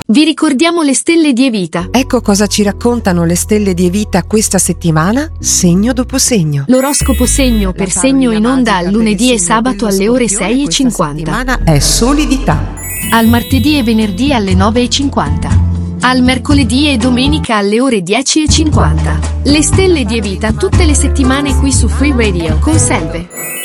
Vi ricordiamo le stelle di Evita. Ecco cosa ci raccontano le stelle di Evita questa settimana, segno dopo segno. L'oroscopo segno per segno in onda al lunedì e sabato alle ore 6:50. Settimana è solidità. Al martedì e venerdì alle 9:50. Al mercoledì e domenica alle ore 10:50. Le stelle di Evita tutte le settimane qui su Free Radio con Selve.